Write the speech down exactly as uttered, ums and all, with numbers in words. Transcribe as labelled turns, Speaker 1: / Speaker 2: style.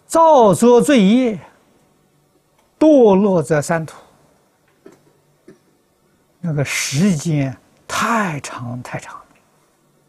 Speaker 1: 造作罪业，堕落在三途，那个时间太长太长了。